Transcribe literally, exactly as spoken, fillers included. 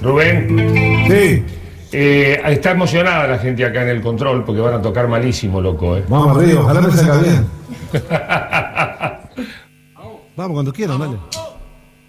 Rubén. Sí. Eh, está emocionada la gente acá en el control porque van a tocar malísimo, loco, ¿eh? Vamos arriba, ojalá me salga bien. Vamos cuando quieran, dale.